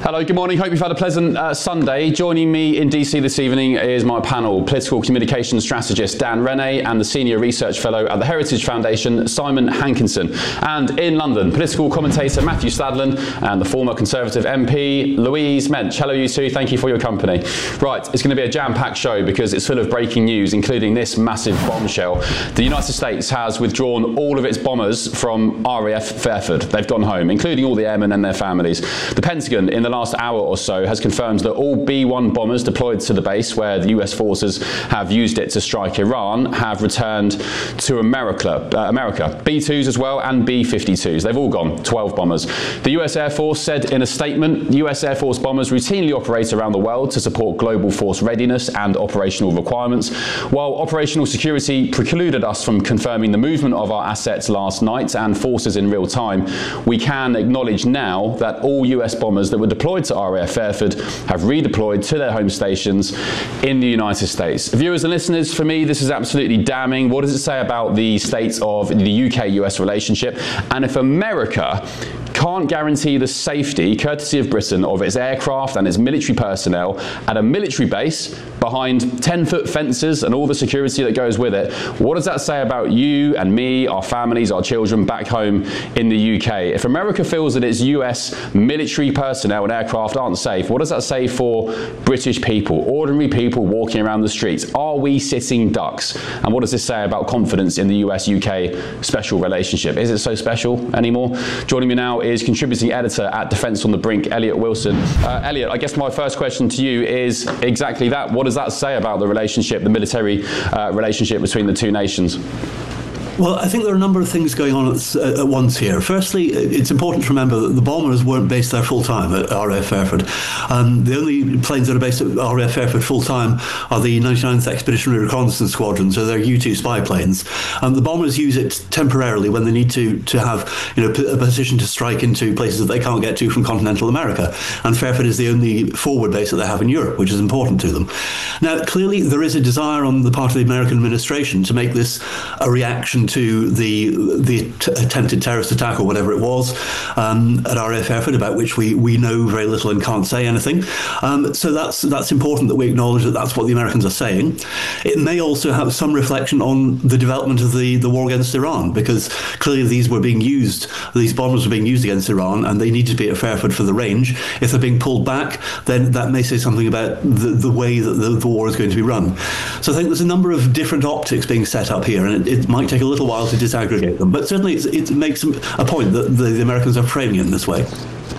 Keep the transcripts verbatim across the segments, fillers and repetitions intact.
Hello, good morning. Hope you've had a pleasant uh, Sunday. Joining me in D C this evening is my panel, political communications strategist Dan Rennie and the Senior Research Fellow at the Heritage Foundation, Simon Hankinson. And in London, political commentator Matthew Stadlen and the former Conservative M P Louise Mensch. Hello, you two. Thank you for your company. Right, it's going to be a jam-packed show because it's full of breaking news, including this massive bombshell. The United States has withdrawn all of its bombers from R A F Fairford. They've gone home, including all the airmen and their families. The Pentagon, in the last hour or so, has confirmed that all B one bombers deployed to the base where the U S forces have used it to strike Iran have returned to America. Uh, America. B twos as well and B fifty-twos. They've all gone, twelve bombers. The U S Air Force said in a statement, U S Air Force bombers routinely operate around the world to support global force readiness and operational requirements. While operational security precluded us from confirming the movement of our assets last night and forces in real time, we can acknowledge now that all U S bombers that were deployed to R A F Fairford have redeployed to their home stations in the United States. Viewers and listeners, for me, this is absolutely damning. What does it say about the state of the U K U S relationship? And if America can't guarantee the safety, courtesy of Britain, of its aircraft and its military personnel at a military base behind ten-foot fences and all the security that goes with it, what does that say about you and me, our families, our children back home in the U K? If America feels that its U S military personnel and aircraft aren't safe, what does that say for British people, ordinary people walking around the streets? Are we sitting ducks? And what does this say about confidence in the U S U K special relationship? Is it so special anymore? Joining me now is contributing editor at Defence on the Brink, Elliot Wilson. Uh, Elliot, I guess my first question to you is exactly that. What does that say about the relationship, the military uh, relationship between the two nations? Well, I think there are a number of things going on at, uh, at once here. Firstly, it's important to remember that the bombers weren't based there full-time at R A F Fairford. Um, the only planes that are based at R A F Fairford full-time are the ninety-ninth Expeditionary Reconnaissance Squadron, so they're U two spy planes. Um, the bombers use it temporarily when they need to, to have you know, a position to strike into places that they can't get to from continental America. And Fairford is the only forward base that they have in Europe, which is important to them. Now, clearly, there is a desire on the part of the American administration to make this a reaction to the the t- attempted terrorist attack or whatever it was um, at R A F Fairford, about which we, we know very little and can't say anything. Um, so that's that's important that we acknowledge that that's what the Americans are saying. It may also have some reflection on the development of the, the war against Iran, because clearly these were being used, these bombers were being used against Iran, and they need to be at Fairford for the range. If they're being pulled back, then that may say something about the, the way that the, the war is going to be run. So I think there's a number of different optics being set up here, and it, it might take a little while to disaggregate them, but certainly it's, it makes a point that the, the Americans are framing it in this way.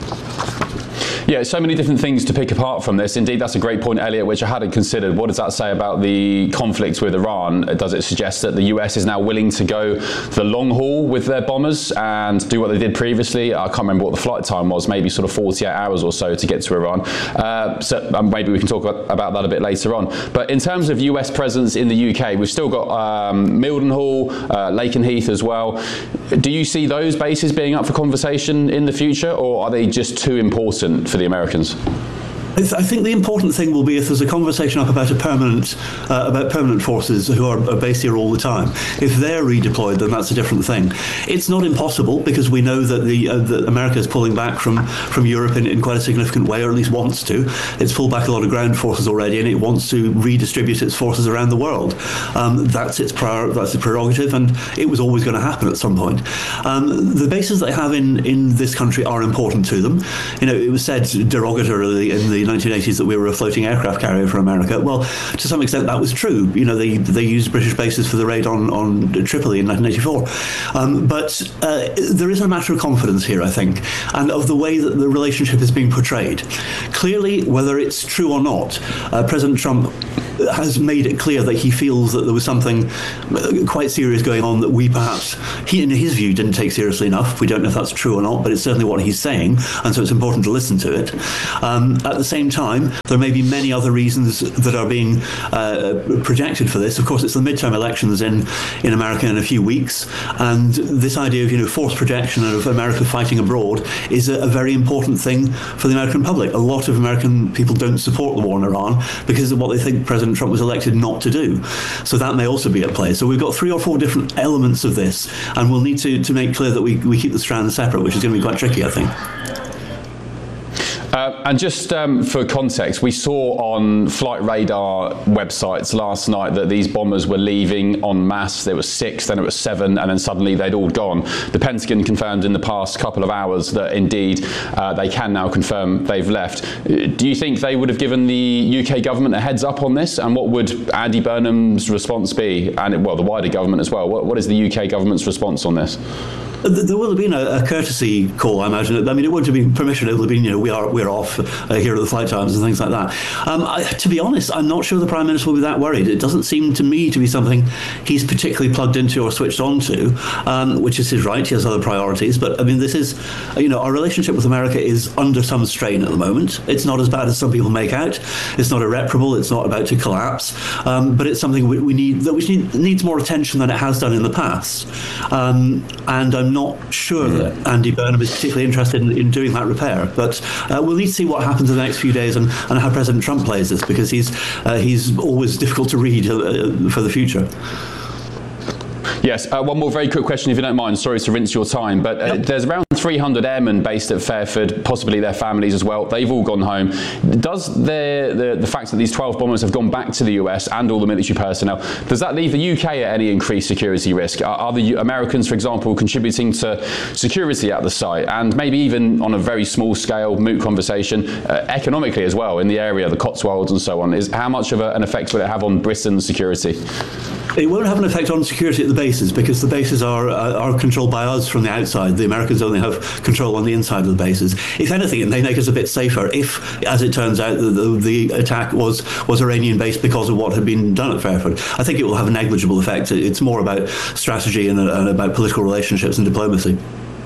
Yeah, so many different things to pick apart from this. Indeed, that's a great point, Elliot, which I hadn't considered. What does that say about the conflict with Iran? Does it suggest that the U S is now willing to go the long haul with their bombers and do what they did previously? I can't remember what the flight time was, maybe sort of forty-eight hours or so to get to Iran. Uh, so um, maybe we can talk about, about that a bit later on. But in terms of U S presence in the U K, we've still got um, Mildenhall, uh, Lakenheath as well. Do you see those bases being up for conversation in the future, or are they just too important for the Americans? I think the important thing will be if there's a conversation up about a permanent, uh, about permanent forces who are based here all the time. If they're redeployed, then that's a different thing. It's not impossible, because we know that the uh, that America is pulling back from from Europe in, in quite a significant way, or at least wants to. It's pulled back a lot of ground forces already, and it wants to redistribute its forces around the world. Um, that's its prior, that's its prerogative, and it was always going to happen at some point. Um, the bases they have in in this country are important to them. You know, it was said derogatorily in the nineteen eighties that we were a floating aircraft carrier for America. Well, to some extent that was true. You know, they they used British bases for the raid on, on Tripoli in nineteen eighty-four. Um, but uh, there is a matter of confidence here, I think, and of the way that the relationship is being portrayed. Clearly, whether it's true or not, uh, President Trump has made it clear that he feels that there was something quite serious going on that we perhaps, he in his view, didn't take seriously enough. We don't know if that's true or not, but it's certainly what he's saying, and so it's important to listen to it. Um, at the same time, there may be many other reasons that are being uh, projected for this. Of course, it's the midterm elections in, in America in a few weeks, and this idea of, you know, force projection of America fighting abroad is a, a very important thing for the American public. A lot of American people don't support the war in Iran because of what they think President Trump was elected not to do. So that may also be at play. So we've got three or four different elements of this, and we'll need to, to make clear that we, we keep the strands separate, which is going to be quite tricky, I think. Uh, and just um, for context, we saw on flight radar websites last night that these bombers were leaving en masse. There was six, then it was seven, and then suddenly they'd all gone. The Pentagon confirmed in the past couple of hours that indeed uh, they can now confirm they've left. Do you think they would have given the U K government a heads up on this? And what would Andy Burnham's response be? And, well, the wider government as well. What, what is the U K government's response on this? There will have been a, a courtesy call, I imagine. I mean, it wouldn't have been permission. It would have been, you know, we are we're off uh, here at the flight times and things like that. Um, I, to be honest, I'm not sure the Prime Minister will be that worried. It doesn't seem to me to be something he's particularly plugged into or switched on to, um, which is his right. He has other priorities. But I mean, this is, you know, our relationship with America is under some strain at the moment. It's not as bad as some people make out. It's not irreparable. It's not about to collapse. Um, but it's something we, we need that which need, needs more attention than it has done in the past. Um, and I'm not sure that Andy Burnham is particularly interested in, in doing that repair, but uh, we'll need to see what happens in the next few days and, and how President Trump plays this, because he's uh, he's always difficult to read uh, for the future. Yes, uh, one more very quick question, if you don't mind. Sorry to rinse your time, but uh, yep. There's around three hundred airmen based at Fairford, possibly their families as well. They've all gone home. Does the, the, the fact that these twelve bombers have gone back to the U S and all the military personnel, does that leave the U K at any increased security risk? Are, are the Americans, for example, contributing to security at the site? And maybe even on a very small scale, moot conversation, uh, economically as well, in the area, the Cotswolds and so on, is how much of a, an effect will it have on Britain's security? It won't have an effect on security at the bases, because the bases are uh, are controlled by us from the outside. The Americans only have control on the inside of the bases. If anything, they make us a bit safer if, as it turns out, the, the, the attack was, was Iranian-based because of what had been done at Fairford. I think it will have a negligible effect. It's more about strategy and, and about political relationships and diplomacy.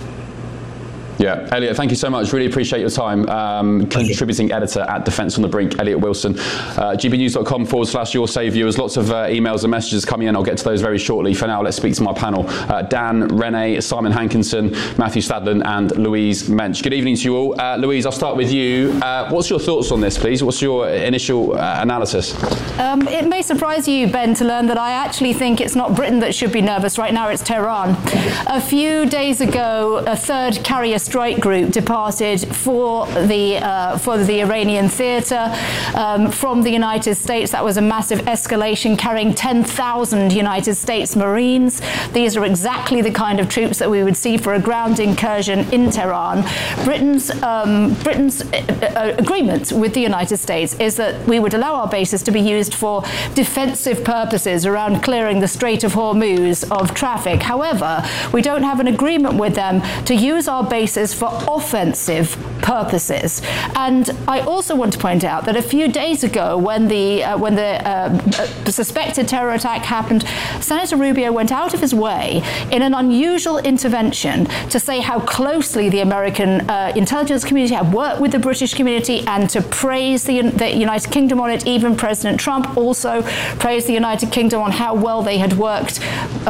Yeah, Elliot, thank you so much. Really appreciate your time. Um, contributing editor at Defence on the Brink, Elliot Wilson. Uh, gbnews.com forward slash your save viewers. Lots of uh, emails and messages coming in. I'll get to those very shortly. For now, let's speak to my panel. Uh, Dan Rennie, Simon Hankinson, Matthew Stadlen and Louise Mensch. Good evening to you all. Uh, Louise, I'll start with you. Uh, what's your thoughts on this, please? What's your initial uh, analysis? Um, it may surprise you, Ben, to learn that I actually think it's not Britain that should be nervous right now, it's Tehran. A few days ago, a third carrier strike group departed for the uh, for the Iranian theatre um, from the United States. That was a massive escalation, carrying ten thousand United States Marines. These are exactly the kind of troops that we would see for a ground incursion in Tehran. Britain's um, Britain's uh, agreement with the United States is that we would allow our bases to be used for defensive purposes around clearing the Strait of Hormuz of traffic. However, we don't have an agreement with them to use our bases for offensive purposes. And I also want to point out that a few days ago, when the uh, when the uh, suspected terror attack happened, Senator Rubio went out of his way in an unusual intervention to say how closely the American uh, intelligence community had worked with the British community and to praise the, the United Kingdom on it. Even President Trump also praised the United Kingdom on how well they had worked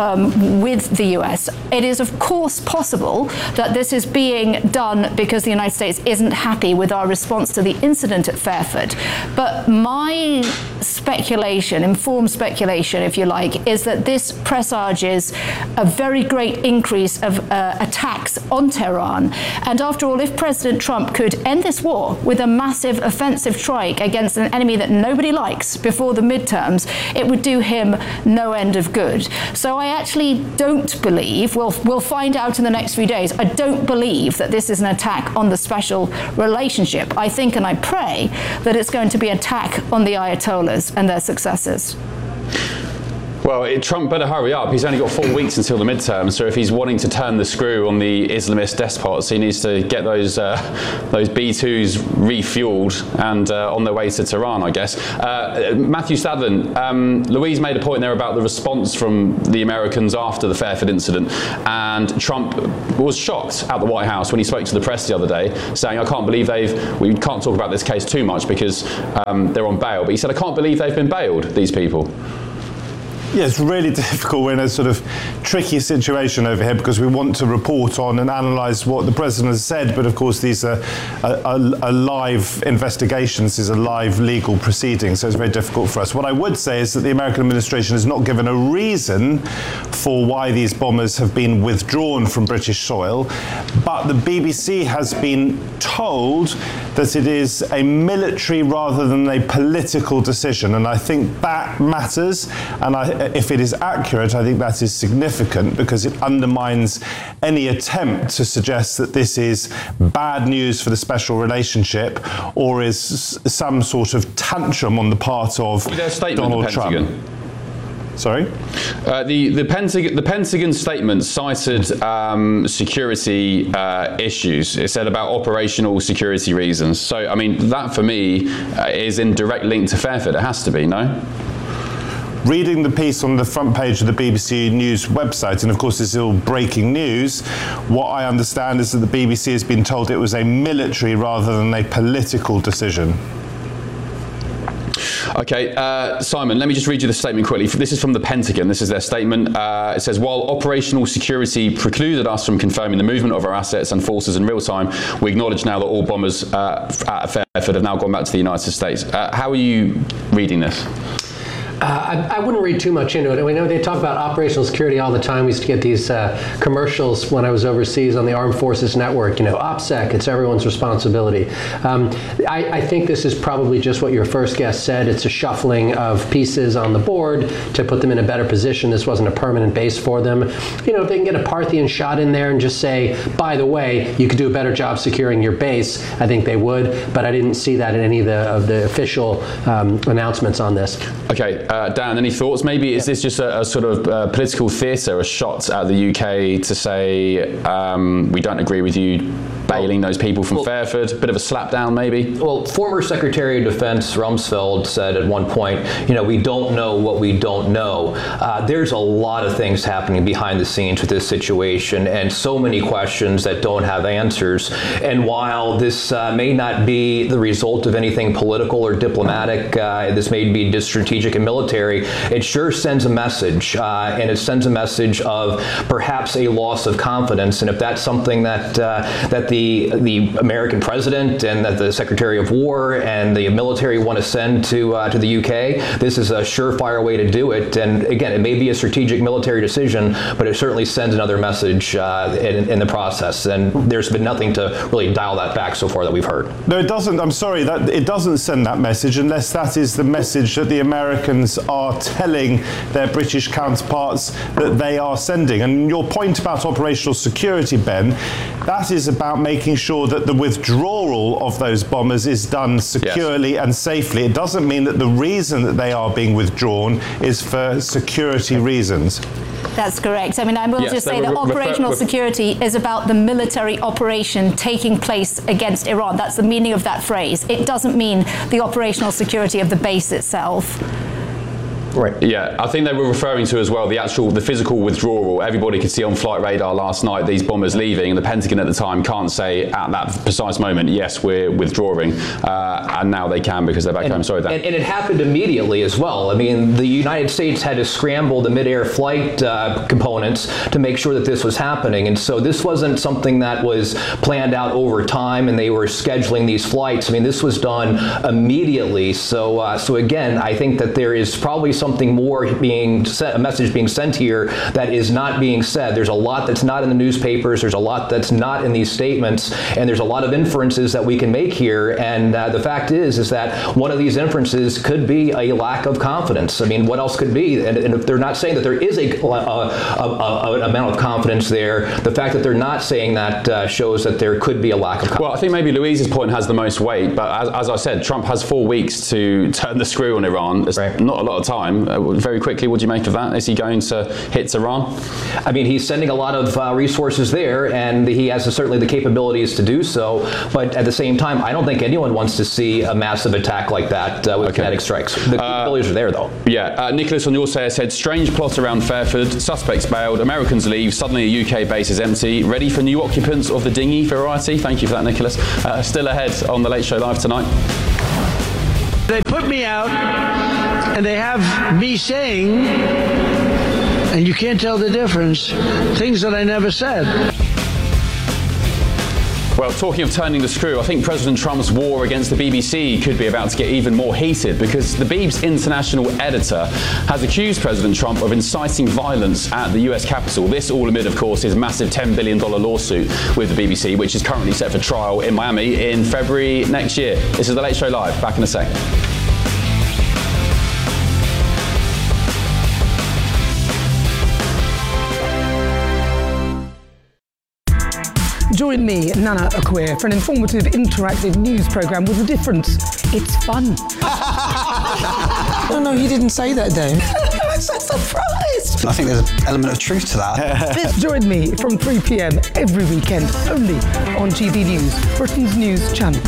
um, with the U S. It is, of course, possible that this is being done because the United States isn't happy with our response to the incident at Fairford. But my speculation, informed speculation, if you like, is that this presages a very great increase of uh, attacks on Tehran. And after all, if President Trump could end this war with a massive offensive strike against an enemy that nobody likes before the midterms, it would do him no end of good. So I actually don't believe, we'll, we'll find out in the next few days, I don't believe that this is an attack on the special relationship. I think and I pray that it's going to be an attack on the Ayatollahs and their successors. Well, it, Trump better hurry up. He's only got four weeks until the midterm, so if he's wanting to turn the screw on the Islamist despots, he needs to get those uh, those B twos refueled and uh, on their way to Tehran, I guess. Uh, Matthew Stadlen, um, Louise made a point there about the response from the Americans after the Fairford incident, and Trump was shocked at the White House when he spoke to the press the other day, saying, I can't believe they've, we can't talk about this case too much because um, they're on bail, but he said, I can't believe they've been bailed, these people. Yeah, it's really difficult. We're in a sort of tricky situation over here because we want to report on and analyse what the president has said, but of course these are a, a, a live investigations, is a live legal proceeding, so it's very difficult for us. What I would say is that the American administration has not given a reason for why these bombers have been withdrawn from British soil, but the B B C has been told that it is a military rather than a political decision, and I think that matters, and I if it is accurate, I think that is significant because it undermines any attempt to suggest that this is bad news for the special relationship or is some sort of tantrum on the part of Donald Trump. Sorry? Uh, the, the, Pentag- the Pentagon statement cited um, security uh, issues. It said about operational security reasons. So, I mean, that for me uh, is in direct link to Fairford. It has to be, no? Reading the piece on the front page of the B B C News website, and of course this is all breaking news, what I understand is that the B B C has been told it was a military rather than a political decision. Okay, uh, Simon, let me just read you the statement quickly. This is from the Pentagon. This is their statement. Uh, it says, while operational security precluded us from confirming the movement of our assets and forces in real time, we acknowledge now that all bombers uh, at Fairford have now gone back to the United States. Uh, how are you reading this? Uh, I, I wouldn't read too much into it. I mean, they talk about operational security all the time. We used to get these uh, commercials when I was overseas on the Armed Forces Network, you know, OPSEC, it's everyone's responsibility. Um, I, I think this is probably just what your first guest said. It's a shuffling of pieces on the board to put them in a better position. This wasn't a permanent base for them. You know, if they can get a Parthian shot in there and just say, by the way, you could do a better job securing your base, I think they would. But I didn't see that in any of the, of the official um, announcements on this. Okay. Uh, Dan, any thoughts? Maybe is this just a, a sort of uh, political theatre, a shot at the U K to say um, we don't agree with you bailing those people from well, Fairford? A bit of a slapdown, maybe? Well, former Secretary of Defense Rumsfeld said at one point, you know, we don't know what we don't know. Uh, there's a lot of things happening behind the scenes with this situation and so many questions that don't have answers. And while this uh, may not be the result of anything political or diplomatic, uh, this may be just strategic and military, it sure sends a message. Uh, and it sends a message of perhaps a loss of confidence. And if that's something that, uh, that the The, the American president and that the Secretary of War and the military want to send to uh, to the U K, this is a surefire way to do it. And again, it may be a strategic military decision, but it certainly sends another message uh, in, in the process. And there's been nothing to really dial that back so far that we've heard. No, it doesn't. I'm sorry, that it doesn't send that message unless that is the message that the Americans are telling their British counterparts that they are sending. And your point about operational security, Ben, that is about making sure that the withdrawal of those bombers is done securely yes. and safely. It doesn't mean that the reason that they are being withdrawn is for security reasons. That's correct. I mean, I will yes, just say that re- operational refer- security is about the military operation taking place against Iran. That's the meaning of that phrase. It doesn't mean the operational security of the base itself. Right. Yeah, I think they were referring to as well the actual, the physical withdrawal. Everybody could see on flight radar last night these bombers leaving, and the Pentagon at the time can't say at that precise moment, yes, we're withdrawing, uh, and now they can because they're back and, home. Sorry, Dan. And, and it happened immediately as well. I mean, the United States had to scramble the mid-air flight uh, components to make sure that this was happening, and so this wasn't something that was planned out over time, and they were scheduling these flights. I mean, this was done immediately. So, uh, so again, I think that there is probably some something more being sent, a message being sent here that is not being said. There's a lot that's not in the newspapers. There's a lot that's not in these statements, and there's a lot of inferences that we can make here. And uh, the fact is, is that one of these inferences could be a lack of confidence. I mean, what else could be? And, and if they're not saying that there is a, a, a, a an amount of confidence there, the fact that they're not saying that uh, shows that there could be a lack of confidence. Well, I think maybe Louise's point has the most weight, but as, as I said, Trump has four weeks to turn the screw on Iran. It's right. Not a lot of time. Uh, very quickly, what do you make of that? Is he going to hit Iran? I mean, he's sending a lot of uh, resources there, and he has certainly the capabilities to do so. But at the same time, I don't think anyone wants to see a massive attack like that uh, with okay. kinetic strikes. The capabilities uh, are there, though. Yeah. Uh, Nicholas on your side said, strange plot around Fairford. Suspects bailed. Americans leave. Suddenly a U K base is empty. Ready for new occupants of the dinghy variety? Thank you for that, Nicholas. Uh, still ahead on The Late Show Live tonight. They put me out, and they have me saying, and you can't tell the difference, things that I never said. Well, talking of turning the screw, I think President Trump's war against the B B C could be about to get even more heated, because the Beeb's international editor has accused President Trump of inciting violence at the U S Capitol. This all amid, of course, his massive ten billion dollars lawsuit with the B B C, which is currently set for trial in Miami in February next year. This is The Late Show Live. Back in a sec. Join me, Nana Akua, for an informative, interactive news programme with a difference. It's fun. No, no, you didn't say that, Dave. I'm so surprised. I think there's an element of truth to that. Join me from three p m every weekend, only on G B News, Britain's news channel.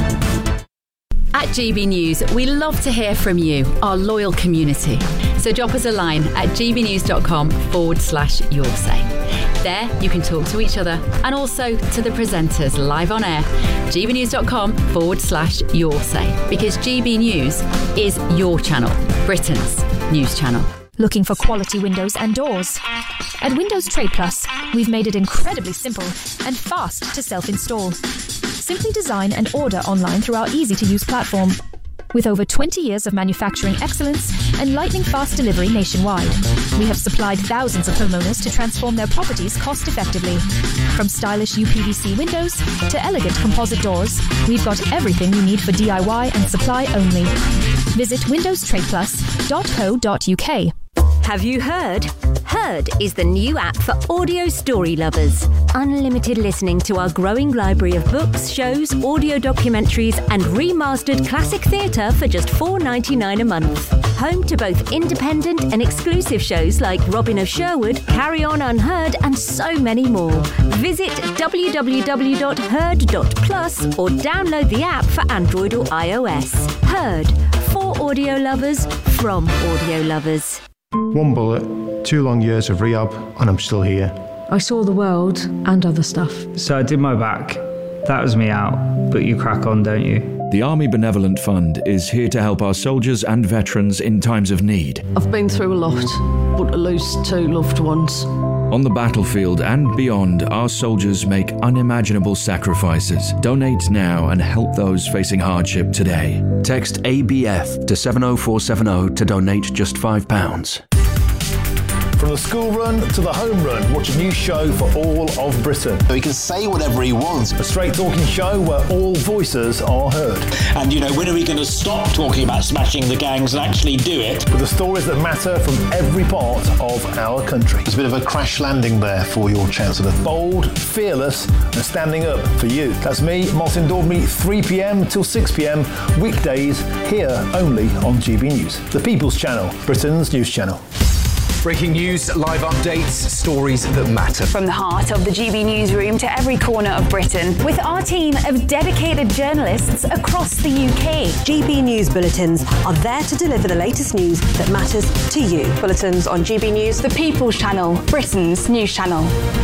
At G B News, we love to hear from you, our loyal community. So drop us a line at gbnews.com forward slash your say. There, you can talk to each other and also to the presenters live on air. gbnews.com forward slash your say. Because G B News is your channel, Britain's news channel. Looking for quality windows and doors? At Windows Trade Plus, we've made it incredibly simple and fast to self-install. Simply design and order online through our easy-to-use platform. With over twenty years of manufacturing excellence and lightning-fast delivery nationwide, we have supplied thousands of homeowners to transform their properties cost-effectively. From stylish U P V C windows to elegant composite doors, we've got everything you need for D I Y and supply only. Visit windows trade plus dot co dot u k. Have you heard? Heard is the new app for audio story lovers. Unlimited listening to our growing library of books, shows, audio documentaries and remastered classic theatre for just four dollars ninety-nine a month. Home to both independent and exclusive shows like Robin of Sherwood, Carry On Unheard and so many more. Visit w w w dot heard dot plus or download the app for Android or iOS. Heard, for audio lovers, from audio lovers. One bullet, two long years of rehab, and I'm still here. I saw the world and other stuff. So I did my back. That was me out. But you crack on, don't you? The Army Benevolent Fund is here to help our soldiers and veterans in times of need. I've been through a lot, but to lose two loved ones. On the battlefield and beyond, our soldiers make unimaginable sacrifices. Donate now and help those facing hardship today. Text A B F to seven oh four seven oh to donate just five pounds. From the school run to the home run, watch a new show for all of Britain. So he can say whatever he wants. A straight talking show where all voices are heard. And, you know, when are we going to stop talking about smashing the gangs and actually do it? With the stories that matter from every part of our country. There's a bit of a crash landing there for your Chancellor. Bold, fearless and standing up for you. That's me, Martin Daubney, three p m till six p m, weekdays, here only on G B News. The People's Channel, Britain's news channel. Breaking news, live updates, stories that matter. From the heart of the G B newsroom to every corner of Britain, with our team of dedicated journalists across the U K. G B News Bulletins are there to deliver the latest news that matters to you. Bulletins on G B News, the People's Channel, Britain's news channel.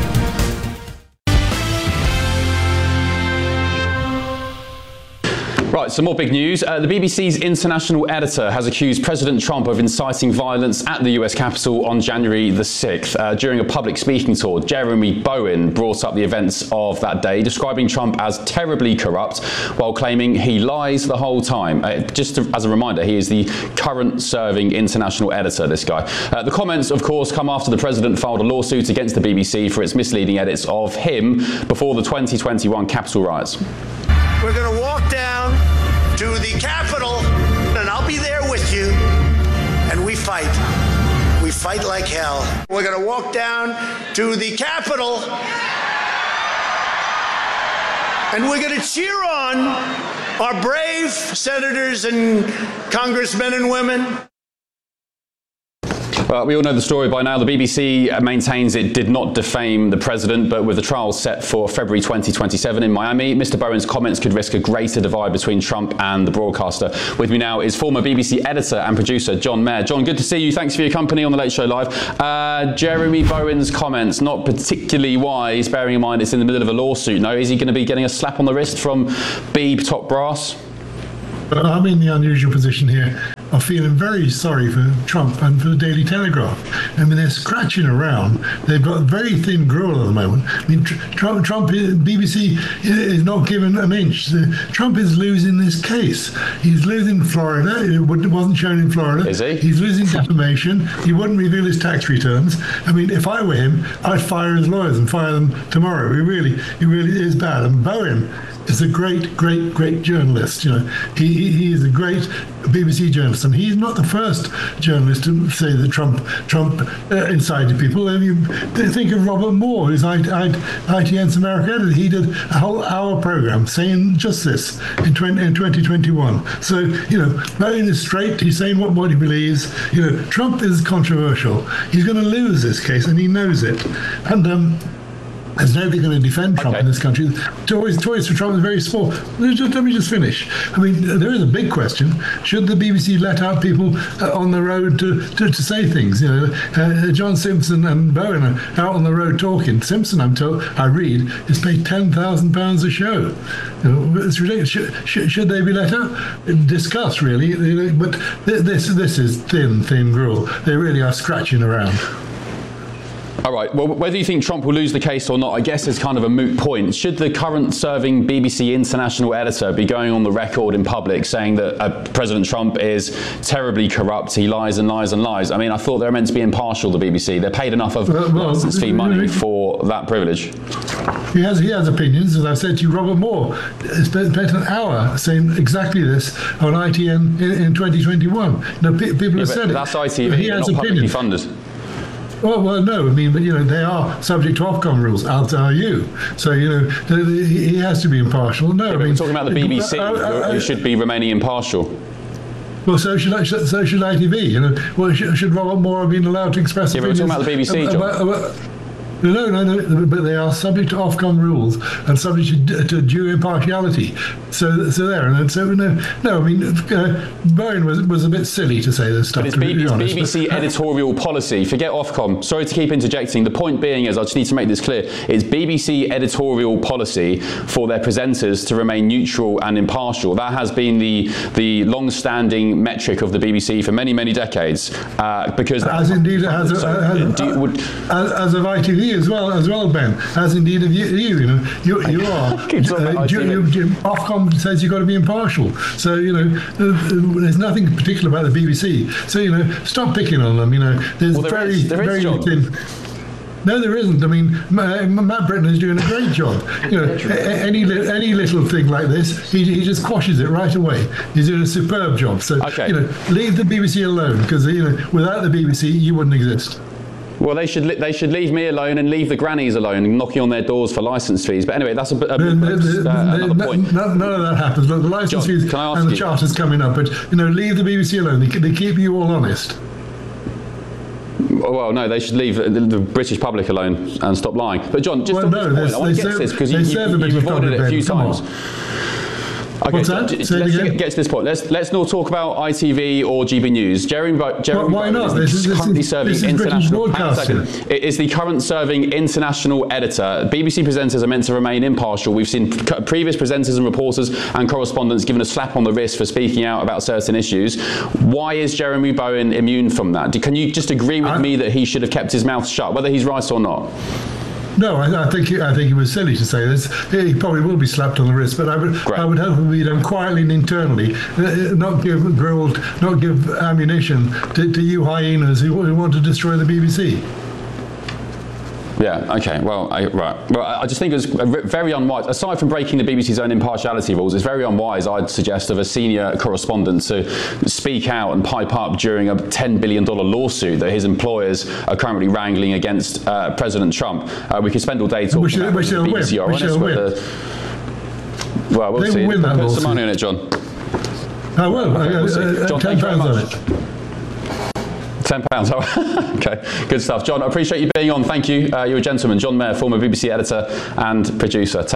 Right, some more big news. Uh, the B B C's international editor has accused President Trump of inciting violence at the U S Capitol on January the sixth. Uh, during a public speaking tour, Jeremy Bowen brought up the events of that day, describing Trump as terribly corrupt while claiming he lies the whole time. Uh, just to, as a reminder, he is the current serving international editor, this guy. Uh, the comments, of course, come after the president filed a lawsuit against the B B C for its misleading edits of him before the twenty twenty-one Capitol riots. We're going to walk down to the Capitol, and I'll be there with you, and we fight. We fight like hell. We're going to walk down to the Capitol, and we're going to cheer on our brave senators and congressmen and women. Well, we all know the story by now. The B B C maintains it did not defame the president, but with the trial set for February twenty twenty-seven in Miami, Mister Bowen's comments could risk a greater divide between Trump and the broadcaster. With me now is former B B C editor and producer John Mayer. John, good to see you. Thanks for your company on The Late Show Live. Uh, Jeremy Bowen's comments, not particularly wise, bearing in mind it's in the middle of a lawsuit. No, is he going to be getting a slap on the wrist from Beeb top brass? I'm in the unusual position here of feeling very sorry for Trump and for the Daily Telegraph. I mean, they're scratching around. They've got a very thin gruel at the moment. I mean, Trump, Trump B B C is not given an inch. Trump is losing this case. He's losing Florida. It wasn't shown in Florida. Is he? He's losing defamation. He wouldn't reveal his tax returns. I mean, if I were him, I'd fire his lawyers and fire them tomorrow. He really, he really is bad. And Bowen is a great, great, great journalist. You know, he, he, he is a great B B C journalist, and he's not the first journalist to say that Trump Trump uh, incited people. I mean, think of Robert Moore, who's I T N's America editor. He did a whole hour program saying just this in, twenty, in twenty twenty-one. So, you know, Bowen is straight. He's saying what, what he believes. You know, Trump is controversial. He's going to lose this case, and he knows it. And um, there's nobody going to defend Trump okay. in this country. Choice, choice for Trump is very small. Let me just finish. I mean, there is a big question. Should the B B C let out people uh, on the road to, to, to say things? You know, uh, John Simpson and Bowen are out on the road talking. Simpson, I'm told, I read, is paid ten thousand pounds a show. You know, it's ridiculous. Should, should, should they be let out? Discuss, really. But this, this is thin, thin gruel. They really are scratching around. All right, well, whether you think Trump will lose the case or not, I guess is kind of a moot point. Should the current serving B B C international editor be going on the record in public saying that uh, President Trump is terribly corrupt, he lies and lies and lies? I mean, I thought they were meant to be impartial, the B B C. They're paid enough of uh, well, license fee money for that privilege. He has he has opinions, as I've said to you. Robert Moore spent an hour saying exactly this on I T N in, in twenty twenty-one. Now, pe- people yeah, have said that's it. That's I T V, he has not opinions. Publicly funded. Well, well, no. I mean, but you know, they are subject to Ofcom rules. I'll tell you. So you know, the, the, he has to be impartial. No, yeah, I mean, we're talking about the B B C, uh, uh, who should be remaining impartial. Well, so should so should I T V. You know, well, should, should Robert Moore have been allowed to express yeah, opinions? Yeah, we're talking about the B B C, John. About, about, No, no, no, but they are subject to Ofcom rules and subject to, to due impartiality. So, so there, and so no, no. I mean, uh, Bowen was was a bit silly to say this stuff. But it's B B C, honest, B B C but, editorial policy. Forget Ofcom. Sorry to keep interjecting. The point being is, I just need to make this clear: it's B B C editorial policy for their presenters to remain neutral and impartial. That has been the the long-standing metric of the B B C for many, many decades. Uh, because as indeed as, a, as, do, would, as, as of I T V as well, as well, Ben. As indeed of you, you, you know, you, you are. uh, you, you, you, Ofcom says you've got to be impartial. So you know, uh, there's nothing particular about the B B C. So you know, stop picking on them. You know, there's well, there very, is, there very is thin. No, there isn't. I mean, Matt Britton is doing a great job. You know, any any little thing like this, he, he just quashes it right away. He's doing a superb job. So okay. you know, leave the B B C alone, because you know, without the B B C, you wouldn't exist. Well, they should li- they should leave me alone and leave the grannies alone, knocking on their doors for licence fees. But anyway, that's a, a, a, uh, another point. None, none of that happens. Look, the licence fees and the you? charter's coming up, but you know, leave the B B C alone. They, they keep you all honest. Well, no, they should leave the, the British public alone and stop lying. But John, just well, on no, this point, I want to get to this because you, you, you've avoided it a few times. Okay, What's that? let's get, get to this point. Let's let's not talk about I T V or G B News. Jeremy, Jeremy well, why Bowen not? is This is, currently this is, serving this is international. Hang on a second. It is the current serving international editor. B B C presenters are meant to remain impartial. We've seen previous presenters and reporters and correspondents given a slap on the wrist for speaking out about certain issues. Why is Jeremy Bowen immune from that? Can you just agree with I, me that he should have kept his mouth shut, whether he's right or not? No, I, I think he, I think it was silly to say this. He probably will be slapped on the wrist, but I would Great. I would hope it would be done quietly and internally, not give grilled, not give ammunition to, to you hyenas who, who want to destroy the B B C. Yeah, okay, well, I, right. Well, I just think it was very unwise. Aside from breaking the B B C's own impartiality rules, it's very unwise, I'd suggest, of a senior correspondent to speak out and pipe up during a ten billion dollars lawsuit that his employers are currently wrangling against uh, President Trump. Uh, we could spend all day talking we should, about we the B B C win. We shall win. The, well, we'll they see. Will win that Put lawsuit. some money on it, John. I will. Okay, we'll uh, uh, John, ten pounds on it. Ten pounds. Okay, good stuff. John, I appreciate you being on. Thank you. Uh, you're a gentleman. John Mayer, former B B C editor and producer. Take care.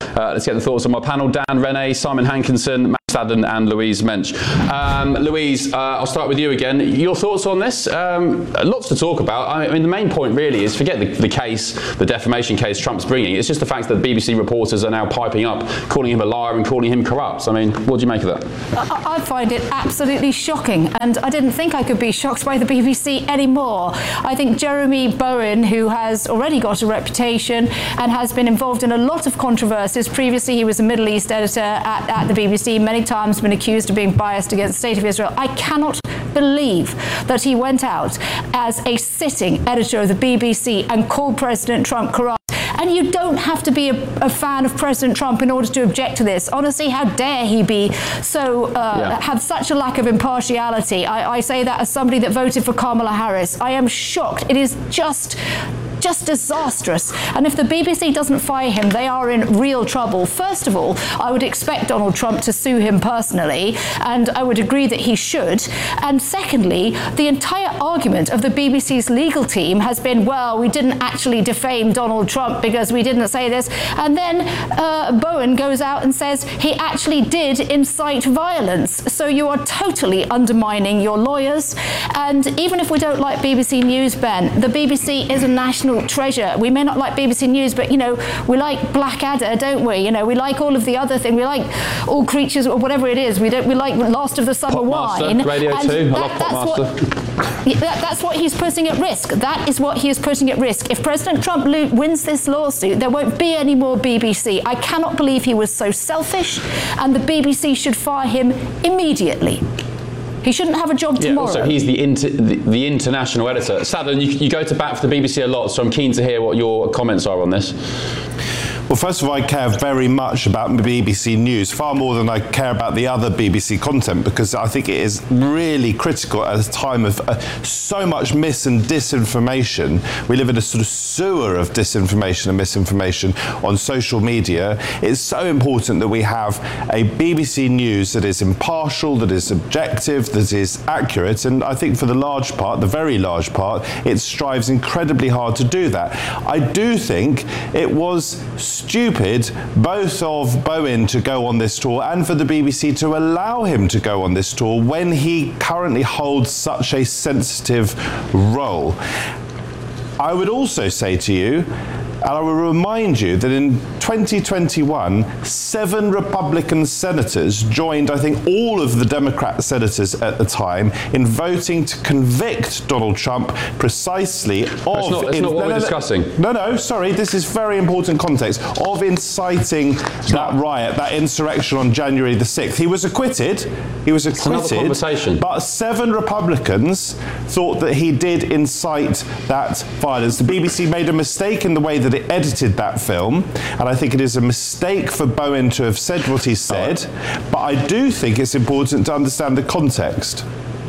Uh, let's get the thoughts on my panel. Dan Rennie, Simon Hankinson, Matt Staddon and Louise Mensch. Um, Louise, uh, I'll start with you again. Your thoughts on this? Um, lots to talk about. I mean, the main point really is forget the, the case, the defamation case Trump's bringing. It's just the fact that the B B C reporters are now piping up, calling him a liar and calling him corrupt. I mean, what do you make of that? I, I find it absolutely shocking, and I didn't think I could be shocked by the B B C anymore. I think Jeremy Bowen, who has already got a reputation and has been involved in a lot of controversies. Previously, he was a Middle East editor at, at the B B C, many times been accused of being biased against the State of Israel. I cannot believe that he went out as a sitting editor of the B B C and called President Trump corrupt. And you don't have to be a, a fan of President Trump in order to object to this. Honestly, how dare he be so, uh, yeah. have such a lack of impartiality. I, I say that as somebody that voted for Kamala Harris. I am shocked. It is just... just disastrous. And if the B B C doesn't fire him, they are in real trouble. First of all, I would expect Donald Trump to sue him personally, and I would agree that he should. And secondly, the entire argument of the B B C's legal team has been, well, we didn't actually defame Donald Trump because we didn't say this. And then uh, Bowen goes out and says he actually did incite violence. So you are totally undermining your lawyers. And even if we don't like B B C News, Ben, the B B C is a national treasure. We may not like B B C News, but you know, we like Blackadder, don't we? You know, we like all of the other things. We like All Creatures or whatever it is. We don't. We like Last of the Summer Popmaster, Wine. Radio and two. That, I love Popmaster. That's what, that, that's what he's putting at risk. That is what he is putting at risk. If President Trump lo- wins this lawsuit, there won't be any more B B C. I cannot believe he was so selfish, and the B B C should fire him immediately. He shouldn't have a job yeah, tomorrow. Also, he's the, inter, the, the international editor. Staddon, you, you go to bat for the B B C a lot, so I'm keen to hear what your comments are on this. Well, first of all, I care very much about B B C News, far more than I care about the other B B C content, because I think it is really critical at a time of uh, so much mis and disinformation. We live in a sort of sewer of disinformation and misinformation on social media. It's so important that we have a B B C News that is impartial, that is objective, that is accurate, and I think for the large part, the very large part, it strives incredibly hard to do that. I do think it was stupid both of Bowen to go on this tour and for the B B C to allow him to go on this tour when he currently holds such a sensitive role. I would also say to you, and I will remind you that in twenty twenty-one, seven Republican senators joined, I think, all of the Democrat senators at the time in voting to convict Donald Trump precisely of... That's not, that's in, not what no, we're no, discussing. No, no, sorry, this is very important context, of inciting that riot, that insurrection on January the sixth. He was acquitted, he was acquitted, it's another conversation. But seven Republicans thought that he did incite that violence. The B B C made a mistake in the way that it edited that film, and I think it is a mistake for Bowen to have said what he said, but I do think it's important to understand the context.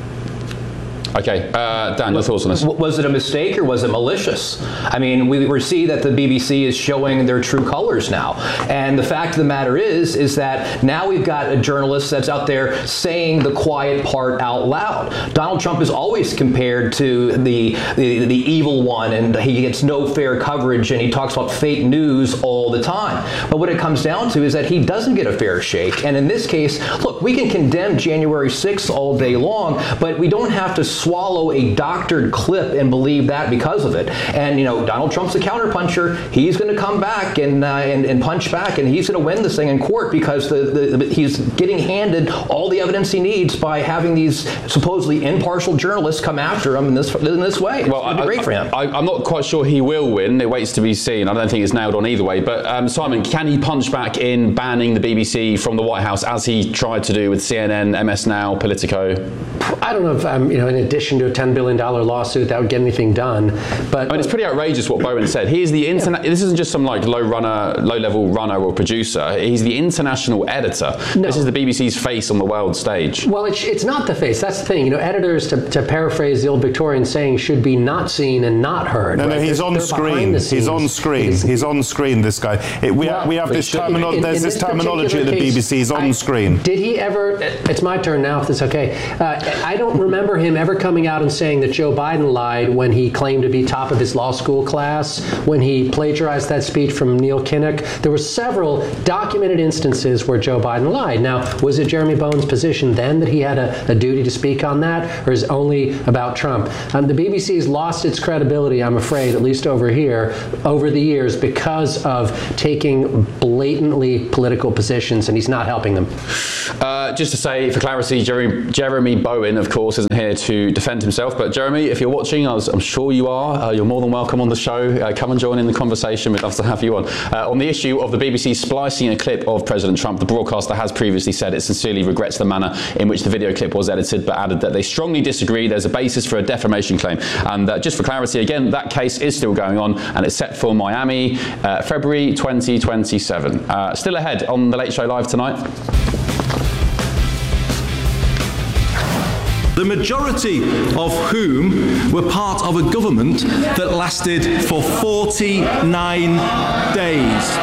Okay, uh, Dan, your thoughts on this? Was it a mistake or was it malicious? I mean, we, we see that the B B C is showing their true colors now. And the fact of the matter is, is that now we've got a journalist that's out there saying the quiet part out loud. Donald Trump is always compared to the, the, the evil one, and he gets no fair coverage, and he talks about fake news all the time. But what it comes down to is that he doesn't get a fair shake. And in this case, look, we can condemn January sixth all day long, but we don't have to swallow a doctored clip and believe that because of it. And, you know, Donald Trump's a counterpuncher. He's going to come back and, uh, and and punch back, and he's going to win this thing in court because the, the, the, he's getting handed all the evidence he needs by having these supposedly impartial journalists come after him in this in this way. It's well, I, great for him. I, I'm not quite sure he will win. It waits to be seen. I don't think it's nailed on either way. But um, Simon, can he punch back in banning the B B C from the White House as he tried to do with C N N, M S Now, Politico? I don't know if, um, you know, in addition to a ten billion dollars lawsuit, that would get anything done. But I mean, it's pretty outrageous what Bowen said. He is the internet. Yeah. This isn't just some like low runner, low level runner or producer. He's the international editor. No. This is the B B C's face on the world stage. Well, it's, it's not the face. That's the thing. You know, editors, to, to paraphrase the old Victorian saying, should be not seen and not heard. No, right? no, he's they're, on they're screen. He's on screen. He's, he's on screen. This guy. It, we, well, have, we have this terminology. There's this, this terminology at the case, B B C. He's on I, screen. Did he ever? It's my turn now. If it's okay. Uh, I don't remember him ever coming out and saying that Joe Biden lied when he claimed to be top of his law school class, when he plagiarized that speech from Neil Kinnock. There were several documented instances where Joe Biden lied. Now, was it Jeremy Bowen's position then that he had a, a duty to speak on that, or is it only about Trump? Um, the B B C has lost its credibility, I'm afraid, at least over here, over the years because of taking blatantly political positions, and he's not helping them. Uh, just to say, for clarity, Jeremy, Jeremy Bowen, of course, isn't here to defend himself. But Jeremy, if you're watching, I was, I'm sure you are, uh, you're more than welcome on the show. Uh, come and join in the conversation. We'd love to have you on. Uh, on the issue of the B B C splicing a clip of President Trump, the broadcaster has previously said it sincerely regrets the manner in which the video clip was edited, but added that they strongly disagree. There's a basis for a defamation claim. And uh, just for clarity, again, that case is still going on, and it's set for Miami, uh, February twenty twenty-seven. Uh, still ahead on The Late Show Live tonight. The majority of whom were part of a government that lasted for forty-nine days.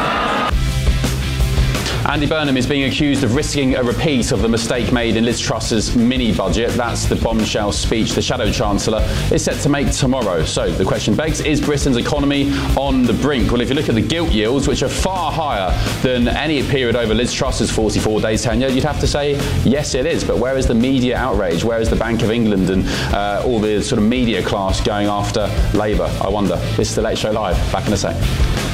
Andy Burnham is being accused of risking a repeat of the mistake made in Liz Truss's mini-budget. That's the bombshell speech the Shadow Chancellor is set to make tomorrow. So the question begs, is Britain's economy on the brink? Well, if you look at the gilt yields, which are far higher than any period over Liz Truss's forty-four day tenure, you'd have to say, yes, it is. But where is the media outrage? Where is the Bank of England and uh, all the sort of media class going after Labour? I wonder. This is The Late Show Live. Back in a sec.